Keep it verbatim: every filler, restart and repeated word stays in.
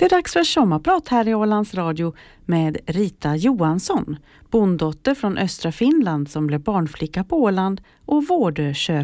Det är dags för sommarprat här i Ålands Radio med Rita Johansson, bonddotter från östra Finland som blev barnflicka på Åland och vårdköpare